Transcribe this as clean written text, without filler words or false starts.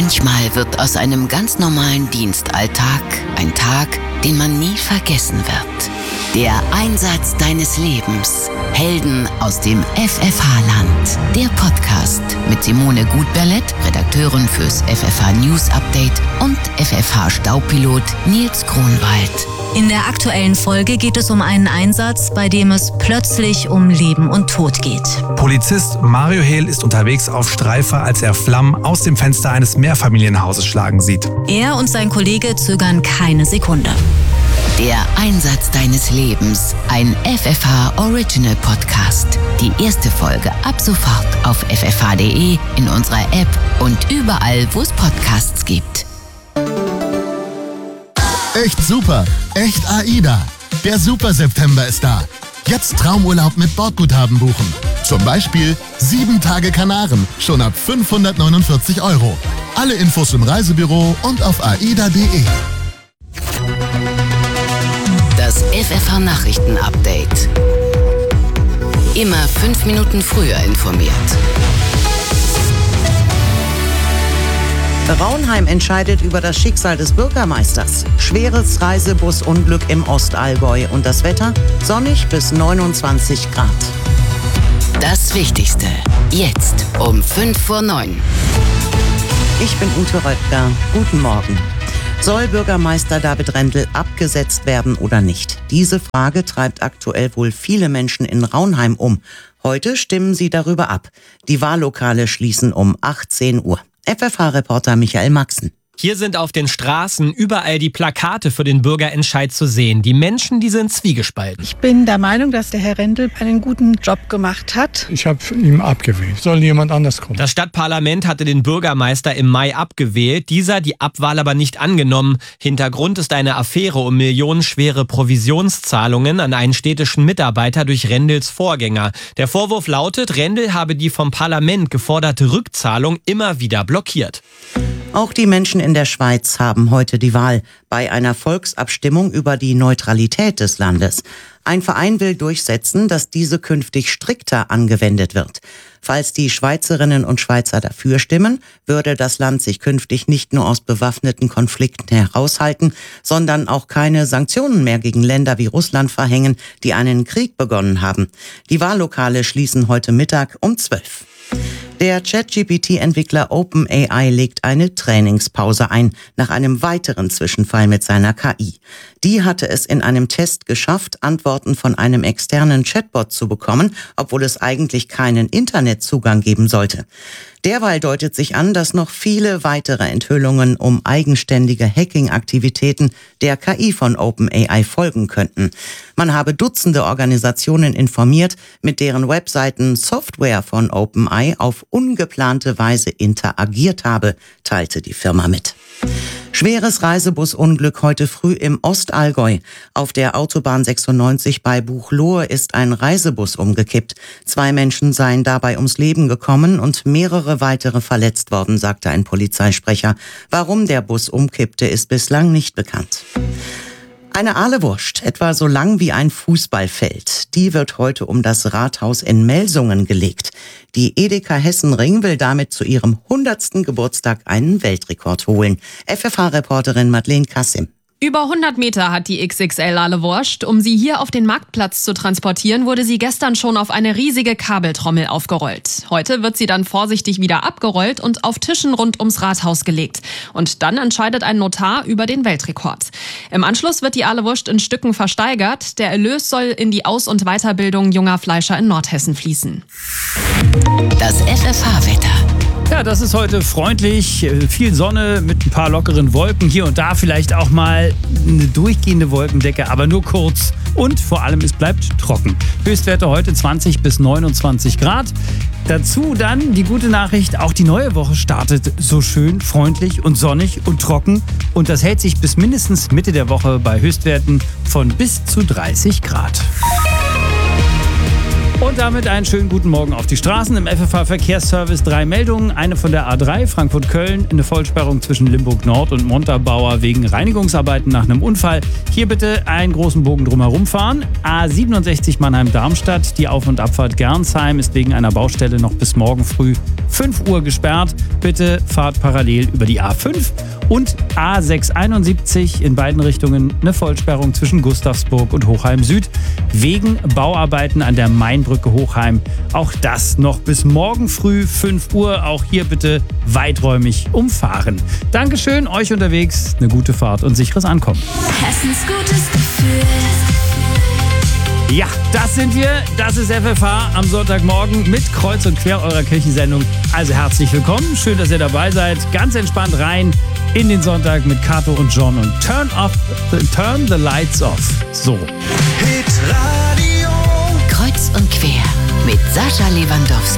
Manchmal wird aus einem ganz normalen Dienstalltag ein Tag, den man nie vergessen wird. Der Einsatz deines Lebens. Helden aus dem FFH-Land. Der Podcast mit Simone Gutberlet, Redakteurin fürs FFH News Update, und FFH-Staupilot Nils Kronwald. In der aktuellen Folge geht es um einen Einsatz, bei dem es plötzlich um Leben und Tod geht. Polizist Mario Hehl ist unterwegs auf Streife, als er Flammen aus dem Fenster eines Mehrfamilienhauses schlagen sieht. Er und sein Kollege zögern keine Sekunde. Der Einsatz deines Lebens, ein FFH Original Podcast. Die erste Folge ab sofort auf ffh.de, in unserer App und überall, wo es Podcasts gibt. Echt super, echt AIDA. Der Super September ist da. Jetzt Traumurlaub mit Bordguthaben buchen. Zum Beispiel 7 Tage Kanaren, schon ab 549 €. Alle Infos im Reisebüro und auf aida.de. Das FFH-Nachrichten-Update. Immer 5 Minuten früher informiert. Raunheim entscheidet über das Schicksal des Bürgermeisters. Schweres Reisebusunglück im Ostallgäu und das Wetter sonnig bis 29 Grad. Das Wichtigste. Jetzt um 8:55. Ich bin Ute Röttger. Guten Morgen. Soll Bürgermeister David Rendel abgesetzt werden oder nicht? Diese Frage treibt aktuell wohl viele Menschen in Raunheim um. Heute stimmen sie darüber ab. Die Wahllokale schließen um 18 Uhr. FFH-Reporter Michael Maxen. Hier sind auf den Straßen überall die Plakate für den Bürgerentscheid zu sehen. Die Menschen, die sind zwiegespalten. Ich bin der Meinung, dass der Herr Rendel einen guten Job gemacht hat. Ich habe ihn abgewählt. Soll jemand anders kommen? Das Stadtparlament hatte den Bürgermeister im Mai abgewählt, dieser die Abwahl aber nicht angenommen. Hintergrund ist eine Affäre um millionenschwere Provisionszahlungen an einen städtischen Mitarbeiter durch Rendels Vorgänger. Der Vorwurf lautet, Rendel habe die vom Parlament geforderte Rückzahlung immer wieder blockiert. Auch die Menschen in der Schweiz haben heute die Wahl bei einer Volksabstimmung über die Neutralität des Landes. Ein Verein will durchsetzen, dass diese künftig strikter angewendet wird. Falls die Schweizerinnen und Schweizer dafür stimmen, würde das Land sich künftig nicht nur aus bewaffneten Konflikten heraushalten, sondern auch keine Sanktionen mehr gegen Länder wie Russland verhängen, die einen Krieg begonnen haben. Die Wahllokale schließen heute Mittag um 12. Der ChatGPT-Entwickler OpenAI legt eine Trainingspause ein, nach einem weiteren Zwischenfall mit seiner KI. Die hatte es in einem Test geschafft, Antworten von einem externen Chatbot zu bekommen, obwohl es eigentlich keinen Internetzugang geben sollte. Derweil deutet sich an, dass noch viele weitere Enthüllungen um eigenständige Hacking-Aktivitäten der KI von OpenAI folgen könnten. Man habe Dutzende Organisationen informiert, mit deren Webseiten Software von OpenAI auf ungeplante Weise interagiert habe, teilte die Firma mit. Schweres Reisebusunglück heute früh im Ostallgäu. Auf der Autobahn 96 bei Buchloe ist ein Reisebus umgekippt. 2 Menschen seien dabei ums Leben gekommen und mehrere weitere verletzt worden, sagte ein Polizeisprecher. Warum der Bus umkippte, ist bislang nicht bekannt. Eine Ahlewurst, etwa so lang wie ein Fußballfeld, die wird heute um das Rathaus in Melsungen gelegt. Die Edeka Hessenring will damit zu ihrem 100. Geburtstag einen Weltrekord holen. FFH-Reporterin Madeleine Kassim. Über 100 Meter hat die XXL-Ahlewurst. Um sie hier auf den Marktplatz zu transportieren, wurde sie gestern schon auf eine riesige Kabeltrommel aufgerollt. Heute wird sie dann vorsichtig wieder abgerollt und auf Tischen rund ums Rathaus gelegt. Und dann entscheidet ein Notar über den Weltrekord. Im Anschluss wird die Ahlewurst in Stücken versteigert. Der Erlös soll in die Aus- und Weiterbildung junger Fleischer in Nordhessen fließen. Das FFH-Wetter. Ja, das ist heute freundlich, viel Sonne mit ein paar lockeren Wolken, hier und da vielleicht auch mal eine durchgehende Wolkendecke, aber nur kurz. Und vor allem, es bleibt trocken. Höchstwerte heute 20 bis 29 Grad. Dazu dann die gute Nachricht, auch die neue Woche startet so schön, freundlich und sonnig und trocken. Und das hält sich bis mindestens Mitte der Woche bei Höchstwerten von bis zu 30 Grad. Und damit einen schönen guten Morgen auf die Straßen. Im FFH-Verkehrsservice 3 Meldungen. Eine von der A3 Frankfurt-Köln. Eine Vollsperrung zwischen Limburg Nord und Montabaur wegen Reinigungsarbeiten nach einem Unfall. Hier bitte einen großen Bogen drumherum fahren. A67 Mannheim-Darmstadt. Die Auf- und Abfahrt Gernsheim ist wegen einer Baustelle noch bis morgen früh 5 Uhr gesperrt. Bitte fahrt parallel über die A5. Und A671 in beiden Richtungen eine Vollsperrung zwischen Gustavsburg und Hochheim Süd wegen Bauarbeiten an der Mainbrücke Hochheim. Auch das noch bis morgen früh 5 Uhr. Auch hier bitte weiträumig umfahren. Dankeschön, euch unterwegs eine gute Fahrt und sicheres Ankommen. Hessens gutes Gefühl. Ja, das sind wir. Das ist FFH am Sonntagmorgen mit Kreuz und Quer eurer Kirchensendung. Also herzlich willkommen. Schön, dass ihr dabei seid. Ganz entspannt rein in den Sonntag mit Kato und John und Turn the Lights Off. So. Kreuz und Quer mit Sascha Lewandowski.